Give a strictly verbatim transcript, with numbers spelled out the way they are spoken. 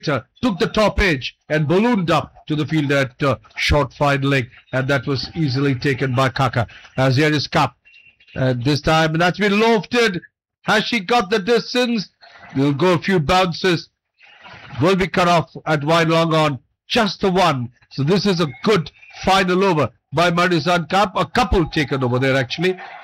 uh, took the top edge and ballooned up to the field at uh, short fine leg, and that was easily taken by Kaka. As here is Cup. And this time that's been lofted. Has she got the distance? Will go a few bounces. Will be cut off at wide long on. Just the one. So this is a good final over by Marizan Cup. A couple taken over there actually.